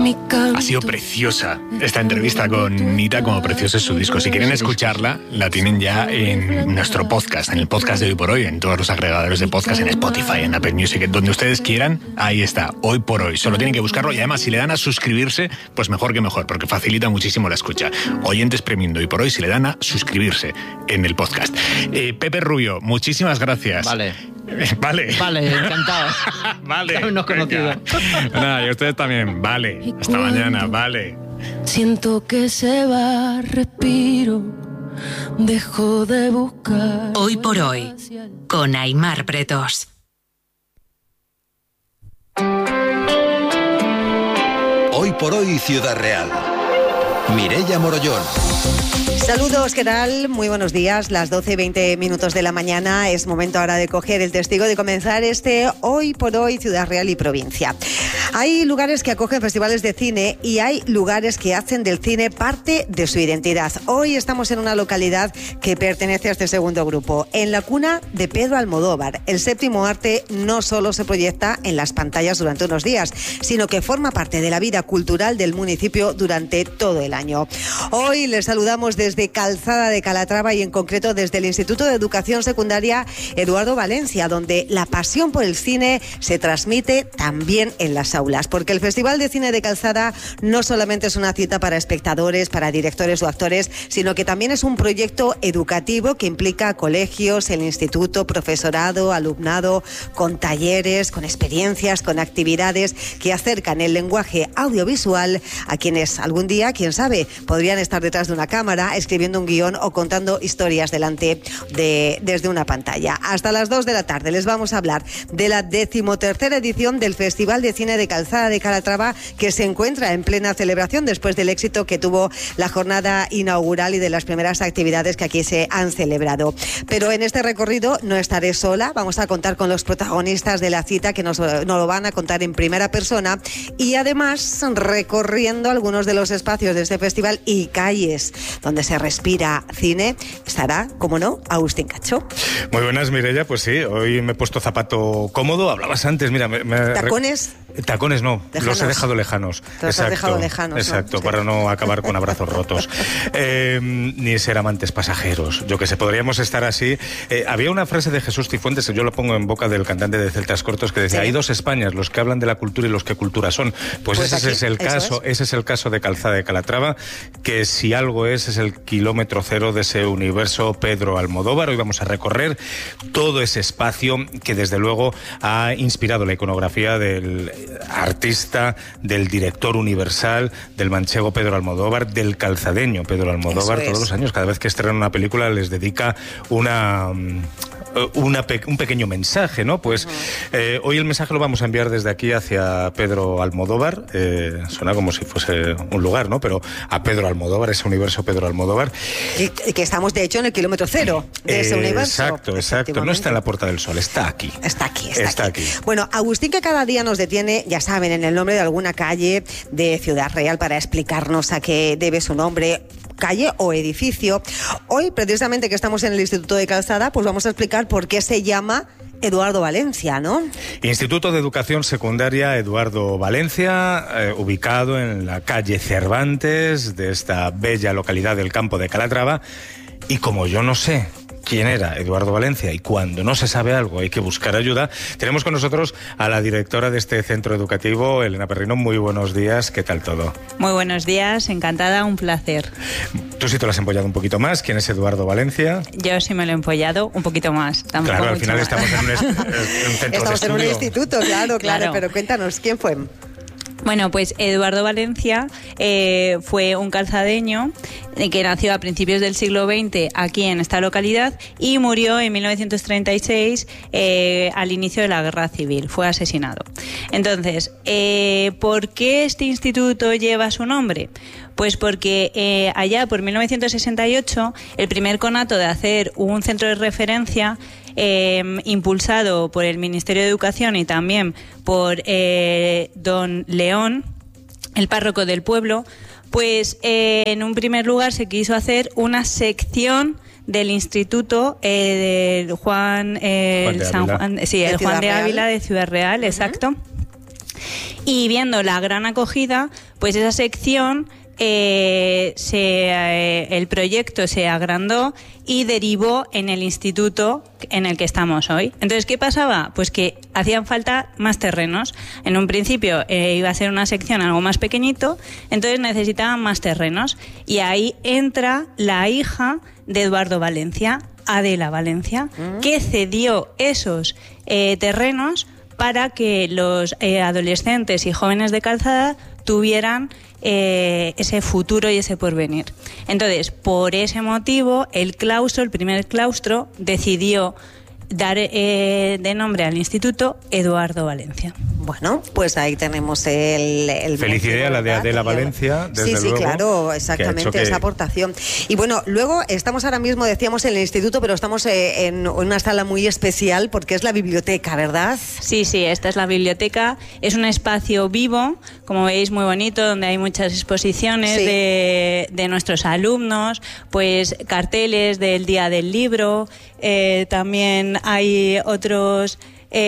Ha sido preciosa esta entrevista con Nita, como precioso es su disco. Si quieren escucharla, la tienen ya en nuestro podcast, en el podcast de Hoy por Hoy, en todos los agregadores de podcast, en Spotify, en Apple Music, donde ustedes quieran. Ahí está, Hoy por Hoy. Solo tienen que buscarlo y además si le dan a suscribirse, pues mejor que mejor, porque facilita muchísimo la escucha. Oyentes Premium de Hoy por Hoy, si le dan a suscribirse en el podcast. Pepe Rubio, muchísimas gracias. Vale. Vale, encantado. Vale. Habernos conocido. Nada, y ustedes también. Vale. Hasta mañana. Vale. Siento que se va, respiro, dejo de buscar. Hoy por Hoy, con Aimar Pretos. Hoy por Hoy, Ciudad Real. Mireia Morollón. Saludos, ¿qué tal? Muy buenos días, las 12:20 de la mañana. Es momento ahora de coger el testigo, de comenzar este Hoy por Hoy, Ciudad Real y Provincia. Hay lugares que acogen festivales de cine y hay lugares que hacen del cine parte de su identidad. Hoy estamos en una localidad que pertenece a este segundo grupo, en la cuna de Pedro Almodóvar. El séptimo arte no solo se proyecta en las pantallas durante unos días, sino que forma parte de la vida cultural del municipio durante todo el año. Hoy les saludamos desde Calzada de Calatrava y en concreto desde el Instituto de Educación Secundaria Eduardo Valencia, donde la pasión por el cine se transmite también en las aulas, porque el Festival de Cine de Calzada no solamente es una cita para espectadores, para directores o actores, sino que también es un proyecto educativo que implica colegios, el instituto, profesorado, alumnado, con talleres, con experiencias, con actividades que acercan el lenguaje audiovisual a quienes algún día, quién sabe, podrían estar detrás de una cámara, escribiendo un guión o contando historias desde una pantalla. Hasta las 2 de la tarde les vamos a hablar de la 13ª edición del Festival de Cine de Calzada de Calatrava, que se encuentra en plena celebración después del éxito que tuvo la jornada inaugural y de las primeras actividades que aquí se han celebrado. Pero en este recorrido no estaré sola, vamos a contar con los protagonistas de la cita que nos lo van a contar en primera persona y además recorriendo algunos de los espacios de este festival y calles donde se respira cine, estará, como no, Agustín Cacho. Muy buenas, Mireia. Pues sí, hoy me he puesto zapato cómodo. Hablabas antes, mira... ¿Tacones? Tacones no, lejanos. Los he dejado lejanos. Los has dejado lejanos. Exacto, ¿no? para no acabar con abrazos rotos. Ni ser amantes pasajeros. Yo que sé, podríamos estar así. Había una frase de Jesús Cifuentes, yo lo pongo en boca del cantante de Celtas Cortos, que decía, ¿sí? Hay dos Españas, los que hablan de la cultura y los que cultura son. Pues ese aquí, es el caso, ese es el caso de Calzada de Calatrava, que si algo es el kilómetro cero de ese universo Pedro Almodóvar. Hoy vamos a recorrer todo ese espacio que desde luego ha inspirado la iconografía del artista, del director universal, del manchego Pedro Almodóvar, del calzadeño Pedro Almodóvar. Todos los años, cada vez que estrenan una película les dedica un pequeño mensaje, ¿no? Pues hoy el mensaje lo vamos a enviar desde aquí hacia Pedro Almodóvar. Suena como si fuese un lugar, ¿no? Pero a Pedro Almodóvar, ese universo Pedro Almodóvar. Y que estamos, de hecho, en el kilómetro cero de ese universo. Exacto. No está en la Puerta del Sol, está aquí. Está aquí. Bueno, Agustín, que cada día nos detiene, ya saben, en el nombre de alguna calle de Ciudad Real para explicarnos a qué debe su nombre, calle o edificio. Hoy, precisamente que estamos en el Instituto de Calzada, pues vamos a explicar por qué se llama Eduardo Valencia, ¿no? Instituto de Educación Secundaria Eduardo Valencia, ubicado en la calle Cervantes de esta bella localidad del campo de Calatrava. Y como yo no sé quién era Eduardo Valencia y cuando no se sabe algo hay que buscar ayuda, tenemos con nosotros a la directora de este centro educativo, Elena Perrino. Muy buenos días, ¿qué tal todo? Muy buenos días, encantada, un placer. Tú sí te lo has empollado un poquito más. ¿Quién es Eduardo Valencia? Yo sí me lo he empollado un poquito más. Claro, al final más. Estamos en un centro Estamos de en un estudio. instituto, claro, pero cuéntanos, ¿quién fue? Bueno, pues Eduardo Valencia fue un calzadeño que nació a principios del siglo XX aquí en esta localidad y murió en 1936 al inicio de la Guerra Civil. Fue asesinado. Entonces, ¿por qué este instituto lleva su nombre? Pues porque allá por 1968 el primer conato de hacer un centro de referencia impulsado por el Ministerio de Educación y también por don León, el párroco del pueblo, pues en un primer lugar se quiso hacer una sección del instituto del Juan de Ávila de Ciudad Real, exacto. Y viendo la gran acogida, pues esa sección, el proyecto se agrandó y derivó en el instituto en el que estamos hoy. Entonces, ¿qué pasaba? Pues que hacían falta más terrenos. En un principio iba a ser una sección algo más pequeñito, entonces necesitaban más terrenos. Y ahí entra la hija de Eduardo Valencia, Adela Valencia, que cedió esos terrenos para que los adolescentes y jóvenes de Calzada tuvieran ese futuro y ese porvenir. Entonces, por ese motivo, el primer claustro, decidió dar de nombre al instituto Eduardo Valencia. Bueno, pues ahí tenemos el felicidad a la de Adela Valencia, desde luego. Sí, claro, exactamente, esa aportación. Y bueno, luego estamos ahora mismo, decíamos, en el instituto, pero estamos en una sala muy especial porque es la biblioteca, ¿verdad? Sí, esta es la biblioteca. Es un espacio vivo, como veis, muy bonito, donde hay muchas exposiciones de nuestros alumnos, pues carteles del Día del Libro, también hay otros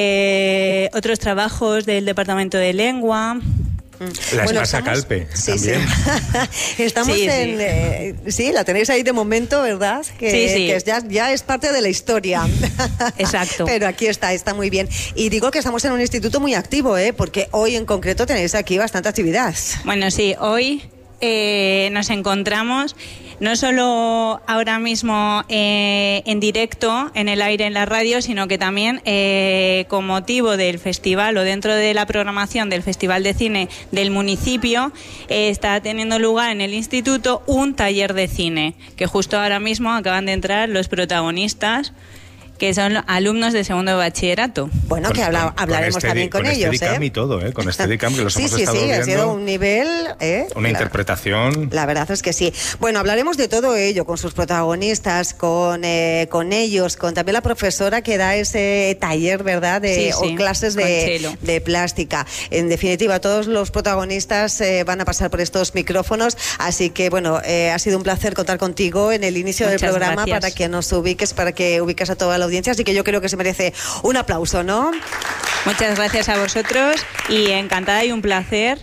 trabajos del Departamento de Lengua. La Espasa Calpe también. Estamos sí, la tenéis ahí de momento, ¿verdad? Que ya es parte de la historia. Exacto. Pero aquí está muy bien. Y digo que estamos en un instituto muy activo, porque hoy en concreto tenéis aquí bastante actividad. Bueno, sí, hoy nos encontramos no solo ahora mismo en directo, en el aire, en la radio, sino que también con motivo del festival o dentro de la programación del Festival de Cine del municipio, está teniendo lugar en el instituto un taller de cine, que justo ahora mismo acaban de entrar los protagonistas, que son alumnos de segundo de bachillerato. Bueno, que hablaremos también con ellos. Con Steadicam y todo, con Steadicam, que los hemos estado viendo. Sí, ha sido un nivel... Una interpretación... La verdad es que sí. Bueno, hablaremos de todo ello, con sus protagonistas, con ellos, con también la profesora que da ese taller, ¿verdad?, o clases de plástica. En definitiva, todos los protagonistas van a pasar por estos micrófonos, así que, bueno, ha sido un placer contar contigo en el inicio del programa. Gracias. Para que nos ubiques, para que ubiques a toda la audiencia, así que yo creo que se merece un aplauso, ¿no? Muchas gracias a vosotros y encantada y un placer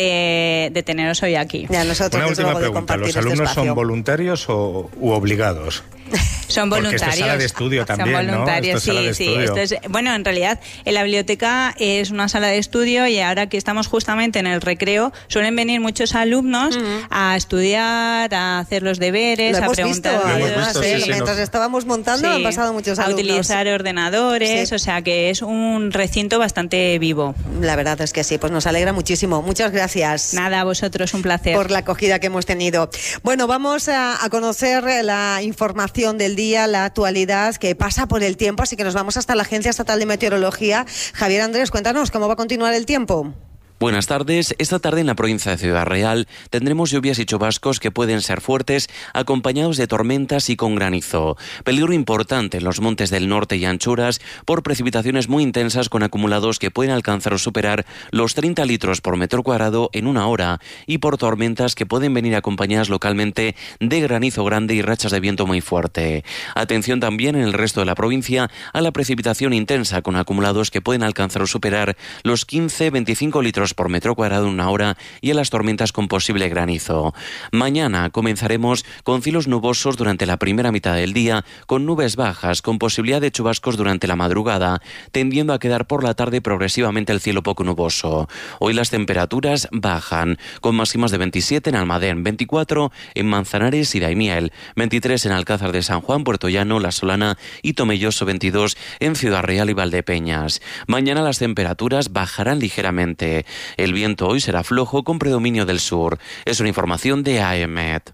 de teneros hoy aquí. Ya, nosotros, una última pregunta, ¿los alumnos son voluntarios u obligados? Son voluntarios. Porque esto es sala de estudio también, son voluntarios, ¿no? Esto es, bueno, en realidad en la biblioteca es una sala de estudio y ahora que estamos justamente en el recreo suelen venir muchos alumnos a estudiar, a hacer los deberes, a preguntar. Mientras estábamos montando han pasado muchos alumnos. A utilizar ordenadores, o sea que es un recinto bastante vivo. La verdad es que sí, pues nos alegra muchísimo. Muchas gracias. Nada, a vosotros, un placer. Por la acogida que hemos tenido. Bueno, vamos a conocer la información del día, la actualidad que pasa por el tiempo, así que nos vamos hasta la Agencia Estatal de Meteorología. Javier Andrés, cuéntanos cómo va a continuar el tiempo. Buenas tardes. Esta tarde en la provincia de Ciudad Real tendremos lluvias y chubascos que pueden ser fuertes, acompañados de tormentas y con granizo. Peligro importante en los montes del norte y anchuras por precipitaciones muy intensas con acumulados que pueden alcanzar o superar los 30 litros por metro cuadrado en una hora y por tormentas que pueden venir acompañadas localmente de granizo grande y rachas de viento muy fuerte. Atención también en el resto de la provincia a la precipitación intensa con acumulados que pueden alcanzar o superar los 15-25 litros por metro cuadrado en una hora y a las tormentas con posible granizo. Mañana comenzaremos con cielos nubosos durante la primera mitad del día, con nubes bajas, con posibilidad de chubascos durante la madrugada, tendiendo a quedar por la tarde progresivamente el cielo poco nuboso. Hoy las temperaturas bajan, con máximas de 27 en Almadén, 24 en Manzanares y Daimiel, 23 en Alcázar de San Juan, Puerto Llano, La Solana y Tomelloso, 22 en Ciudad Real y Valdepeñas. Mañana las temperaturas bajarán ligeramente. El viento hoy será flojo con predominio del sur. Es una información de AEMET.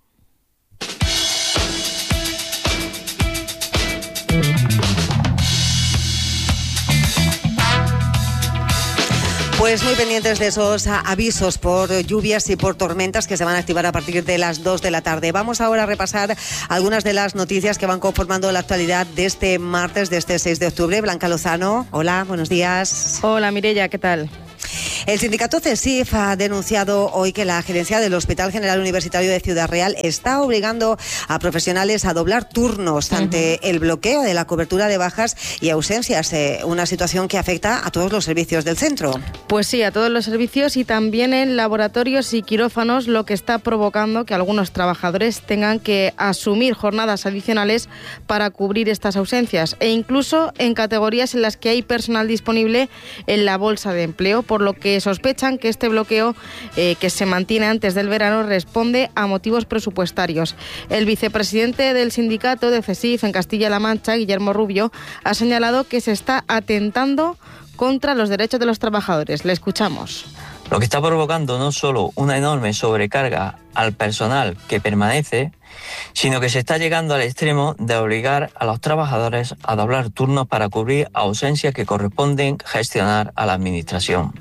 Pues muy pendientes de esos avisos por lluvias y por tormentas que se van a activar a partir de las 2 de la tarde. Vamos ahora a repasar algunas de las noticias que van conformando la actualidad de este martes, de este 6 de octubre. Blanca Lozano, hola, buenos días. Hola Mireia, ¿qué tal? El sindicato CESIF ha denunciado hoy que la gerencia del Hospital General Universitario de Ciudad Real está obligando a profesionales a doblar turnos ante el bloqueo de la cobertura de bajas y ausencias, una situación que afecta a todos los servicios del centro. Pues sí, a todos los servicios y también en laboratorios y quirófanos, lo que está provocando que algunos trabajadores tengan que asumir jornadas adicionales para cubrir estas ausencias e incluso en categorías en las que hay personal disponible en la bolsa de empleo, por lo que sospechan que este bloqueo que se mantiene antes del verano responde a motivos presupuestarios. El vicepresidente del sindicato de CESIF en Castilla-La Mancha, Guillermo Rubio, ha señalado que se está atentando contra los derechos de los trabajadores. Le escuchamos. Lo que está provocando no solo una enorme sobrecarga al personal que permanece, sino que se está llegando al extremo de obligar a los trabajadores a doblar turnos para cubrir ausencias que corresponden gestionar a la administración.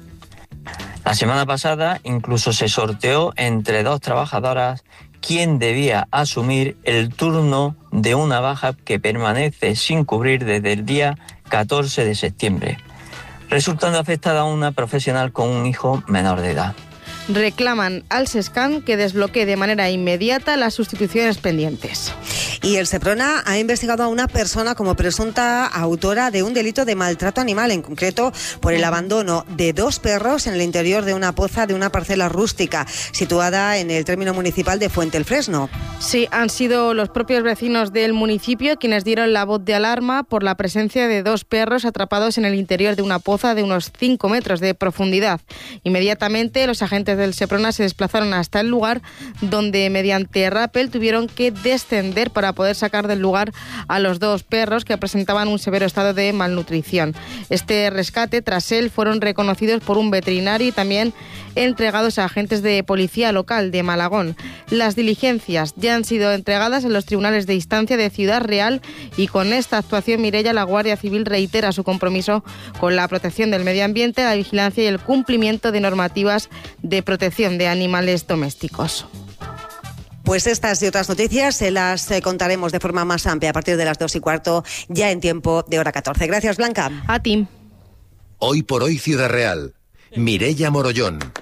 La semana pasada incluso se sorteó entre 2 trabajadoras quién debía asumir el turno de una baja que permanece sin cubrir desde el día 14 de septiembre, resultando afectada una profesional con un hijo menor de edad. Reclaman al SESCAN que desbloquee de manera inmediata las sustituciones pendientes. Y el Seprona ha investigado a una persona como presunta autora de un delito de maltrato animal, en concreto por el abandono de 2 perros en el interior de una poza de una parcela rústica situada en el término municipal de Fuente el Fresno. Sí, han sido los propios vecinos del municipio quienes dieron la voz de alarma por la presencia de 2 perros atrapados en el interior de una poza de unos 5 metros de profundidad. Inmediatamente los agentes del Seprona se desplazaron hasta el lugar, donde mediante rappel tuvieron que descender para poder sacar del lugar a los 2 perros que presentaban un severo estado de malnutrición. Este rescate, tras él, fueron reconocidos por un veterinario y también entregados a agentes de policía local de Malagón. Las diligencias ya han sido entregadas en los tribunales de instancia de Ciudad Real y con esta actuación, Mireia, la Guardia Civil reitera su compromiso con la protección del medio ambiente, la vigilancia y el cumplimiento de normativas de protección de animales domésticos. Pues estas y otras noticias se las contaremos de forma más amplia a partir de las 2:15, ya en tiempo de hora 14. Gracias, Blanca. A ti. Hoy por hoy Ciudad Real. Mireia Morollón.